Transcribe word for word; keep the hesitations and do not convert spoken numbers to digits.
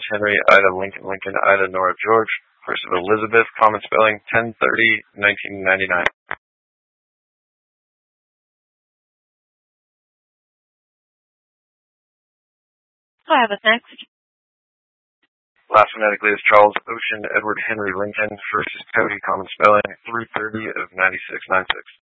Henry, Ida, Lincoln, Lincoln, Ida, Nora, George. First of Elizabeth, common spelling, ten thirty nineteen ninety-nine. Hi, what's next? Last phonetically is Charles Ocean Edward Henry Lincoln. First is Cody, common spelling, three thirty of ninety-six ninety-six.